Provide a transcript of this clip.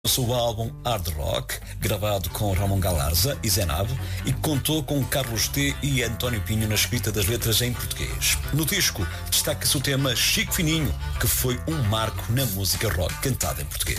seu álbum Hard Rock, gravado com Ramon Galarza e Zenab, e contou com Carlos T e António Pinho na escrita das letras em português. No disco destaca-se o tema Chico Fininho, que foi um marco na música rock cantada em português.